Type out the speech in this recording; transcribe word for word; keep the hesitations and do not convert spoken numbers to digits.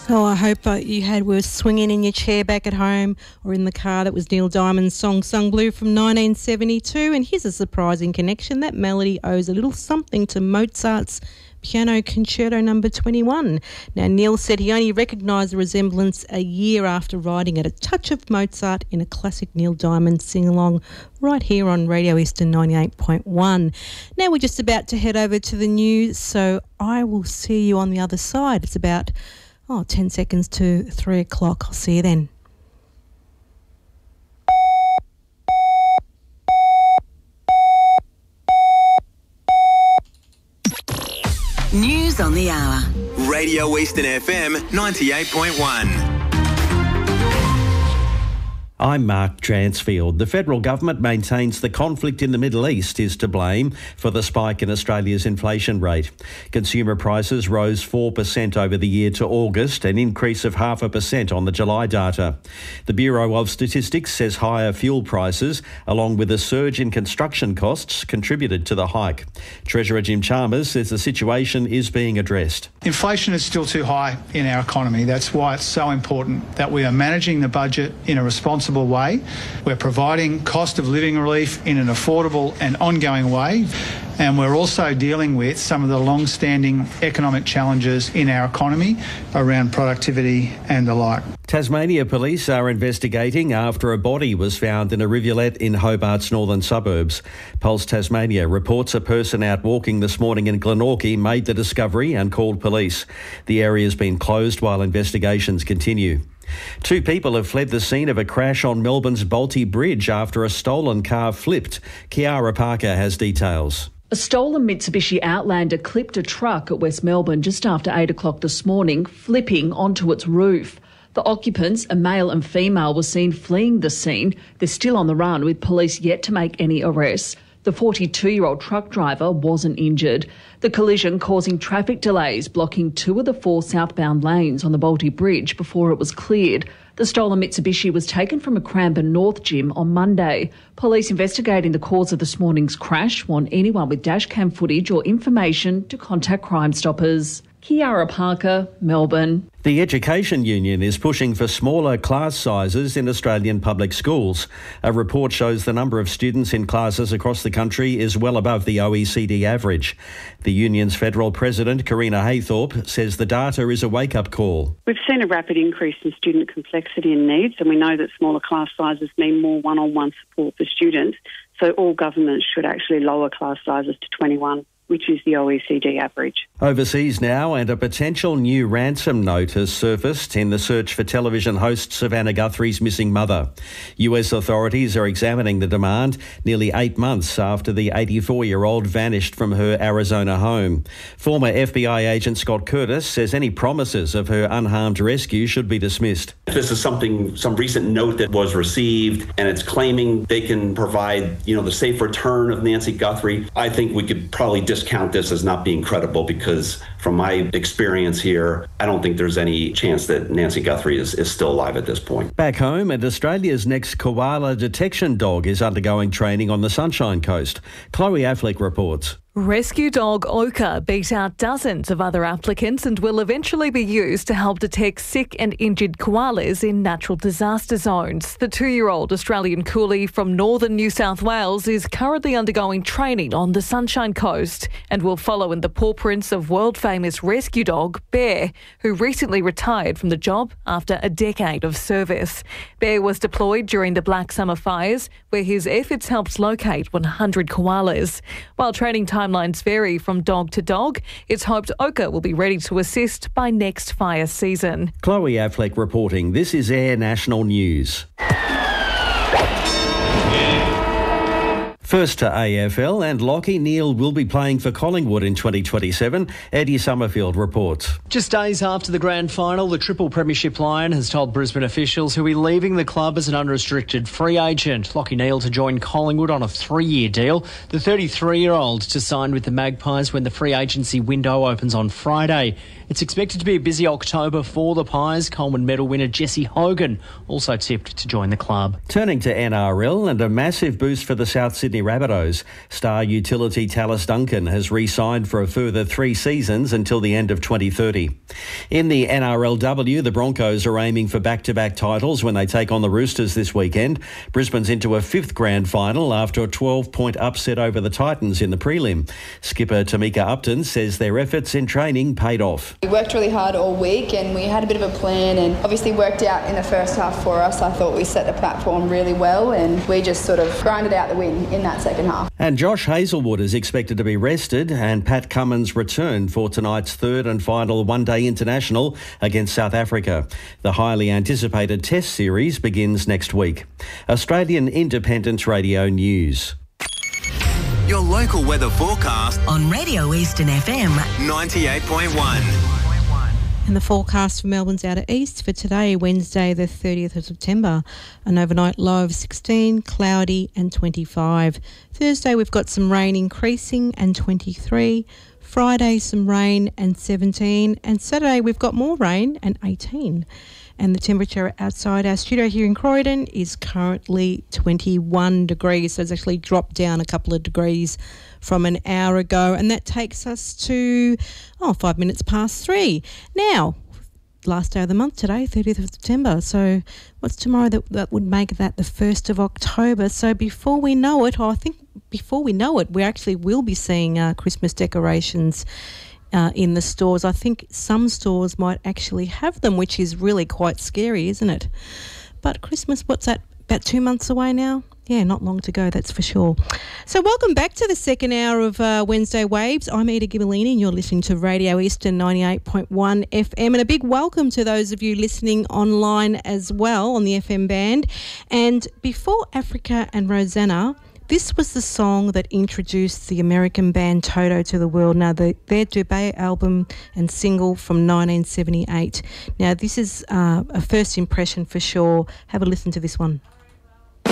So I hope uh, you had were swinging in your chair back at home or in the car. That was Neil Diamond's song Sung Blue from nineteen seventy-two. And here's a surprising connection. That melody owes a little something to Mozart's Piano Concerto number twenty-one. Now, Neil said he only recognised the resemblance a year after writing it. A touch of Mozart in a classic Neil Diamond sing-along right here on Radio Eastern ninety-eight point one. Now we're just about to head over to the news, so I will see you on the other side. It's about Oh, ten seconds to three o'clock. I'll see you then. News on the hour. Radio Eastern F M ninety-eight point one. I'm Mark Dransfield. The federal government maintains the conflict in the Middle East is to blame for the spike in Australia's inflation rate. Consumer prices rose four percent over the year to August, an increase of half a percent on the July data. The Bureau of Statistics says higher fuel prices, along with a surge in construction costs, contributed to the hike. Treasurer Jim Chalmers says the situation is being addressed. Inflation is still too high in our economy. That's why it's so important that we are managing the budget in a responsible way. We're providing cost of living relief in an affordable and ongoing way, and we're also dealing with some of the long-standing economic challenges in our economy around productivity and the like. Tasmania police are investigating after a body was found in a rivulet in Hobart's northern suburbs. Pulse Tasmania reports a person out walking this morning in Glenorchy made the discovery and called police. The area has been closed while investigations continue. Two people have fled the scene of a crash on Melbourne's Bolte Bridge after a stolen car flipped. Kiara Parker has details. A stolen Mitsubishi Outlander clipped a truck at West Melbourne just after eight o'clock this morning, flipping onto its roof. The occupants, a male and female, were seen fleeing the scene. They're still on the run, with police yet to make any arrests. The forty-two-year-old truck driver wasn't injured. The collision causing traffic delays, blocking two of the four southbound lanes on the Bolte Bridge before it was cleared. The stolen Mitsubishi was taken from a Cranbourne North gym on Monday. Police investigating the cause of this morning's crash want anyone with dashcam footage or information to contact Crime Stoppers. Kiara Parker, Melbourne. The Education Union is pushing for smaller class sizes in Australian public schools. A report shows the number of students in classes across the country is well above the O E C D average. The union's federal president, Karina Haythorpe, says the data is a wake-up call. We've seen a rapid increase in student complexity and needs, and we know that smaller class sizes mean more one-on-one support for students. So all governments should actually lower class sizes to twenty-one. Which is the O E C D average. Overseas now, and a potential new ransom note has surfaced in the search for television host Savannah Guthrie's missing mother. U S authorities are examining the demand nearly eight months after the eighty-four-year-old vanished from her Arizona home. Former F B I agent Scott Curtis says any promises of her unharmed rescue should be dismissed. If this is something, some recent note that was received and it's claiming they can provide, you know, the safe return of Nancy Guthrie, I think we could probably discount this as not being credible, because from my experience here, I don't think there's any chance that Nancy Guthrie is, is still alive at this point. Back home, and Australia's next koala detection dog is undergoing training on the Sunshine Coast. Chloe Affleck reports. Rescue dog Oka beat out dozens of other applicants and will eventually be used to help detect sick and injured koalas in natural disaster zones. The two-year-old Australian coolie from northern New South Wales is currently undergoing training on the Sunshine Coast and will follow in the paw prints of world-famous rescue dog Bear, who recently retired from the job after a decade of service. Bear was deployed during the Black Summer fires, where his efforts helped locate one hundred koalas. While training time Timelines vary from dog to dog, it's hoped Oka will be ready to assist by next fire season. Chloe Affleck reporting. This is Air National News. First to A F L, and Lachie Neale will be playing for Collingwood in twenty twenty-seven. Eddie Summerfield reports. Just days after the grand final, the Triple Premiership Lion has told Brisbane officials he'll be leaving the club as an unrestricted free agent. Lachie Neale to join Collingwood on a three-year deal. The thirty-three-year-old to sign with the Magpies when the free agency window opens on Friday. It's expected to be a busy October for the Pies. Coleman medal winner Jessie Hogan also tipped to join the club. Turning to N R L, and a massive boost for the South Sydney Rabbitohs. Star utility Tallis Duncan has re-signed for a further three seasons until the end of twenty thirty. In the N R L W, the Broncos are aiming for back-to-back titles when they take on the Roosters this weekend. Brisbane's into a fifth grand final after a twelve-point upset over the Titans in the prelim. Skipper Tamika Upton says their efforts in training paid off. We worked really hard all week and we had a bit of a plan, and obviously worked out in the first half for us. I thought we set the platform really well and we just sort of grinded out the win in that second half. And Josh Hazelwood is expected to be rested, and Pat Cummins returned for tonight's third and final one-day international against South Africa. The highly anticipated Test series begins next week. Australian Independent Radio News. Your local weather forecast on Radio Eastern F M ninety-eight point one. And the forecast for Melbourne's outer east for today, Wednesday the thirtieth of September. An overnight low of sixteen, cloudy and twenty-five. Thursday we've got some rain increasing and twenty-three. Friday some rain and seventeen. And Saturday we've got more rain and eighteen. And the temperature outside our studio here in Croydon is currently twenty-one degrees. So it's actually dropped down a couple of degrees from an hour ago. And that takes us to, oh, five minutes past three. Now, last day of the month today, thirtieth of September. So what's tomorrow? That, that would make that the first of October. So before we know it, or I think before we know it, we actually will be seeing uh, Christmas decorations Uh, in the stores. I think some stores might actually have them, which is really quite scary, isn't it? But Christmas, what's that, about two months away now? Yeah, not long to go, that's for sure. So welcome back to the second hour of uh, Wednesday Waves. I'm Eda Ghibellini and you're listening to Radio Eastern ninety-eight point one F M. And a big welcome to those of you listening online as well on the F M band. And before Africa and Rosanna, this was the song that introduced the American band Toto to the world. Now, the, their debut album and single from nineteen seventy-eight. Now, this is uh, a first impression for sure. Have a listen to this one.